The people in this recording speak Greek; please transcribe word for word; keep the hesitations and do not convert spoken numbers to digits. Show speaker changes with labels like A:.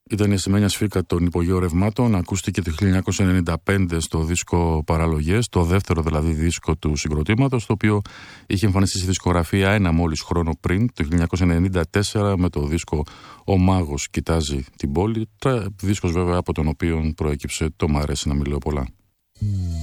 A: Ήταν η ασημένια σφίκα των υπογείων ρευμάτων. Ακούστηκε το χίλια εννιακόσια ενενήντα πέντε στο δίσκο Παραλογές, το δεύτερο δηλαδή δίσκο του συγκροτήματος, το οποίο είχε εμφανιστεί στη δισκογραφία ένα μόλις χρόνο πριν, το χίλια εννιακόσια ενενήντα τέσσερα, με το δίσκο «Ο Μάγος κοιτάζει την πόλη». Δίσκος βέβαια από τον οποίο προέκυψε το «Μ' αρέσει να μιλάω πολλά».